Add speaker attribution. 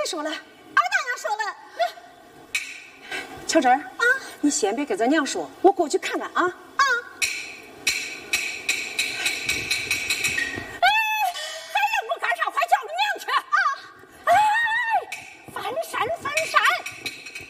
Speaker 1: 说了？
Speaker 2: 俺当然说了。
Speaker 1: 巧珍啊，你先别跟咱娘说，我过去看看啊。